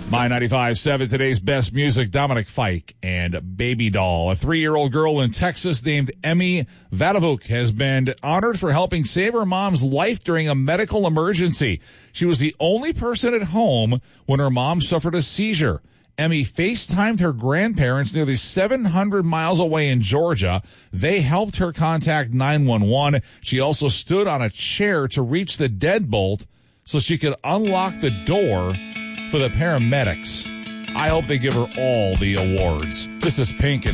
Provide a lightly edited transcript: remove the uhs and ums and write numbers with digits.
My 95.7, today's best music, Dominic Fike and Baby Doll. A 3-year-old girl in Texas named Emmy Vadavuk has been honored for helping save her mom's life during a medical emergency. She was the only person at home when her mom suffered a seizure. Emmy FaceTimed her grandparents nearly 700 miles away in Georgia. They helped her contact 911. She also stood on a chair to reach the deadbolt so she could unlock the door for the paramedics. I hope they give her all the awards. This is Pink and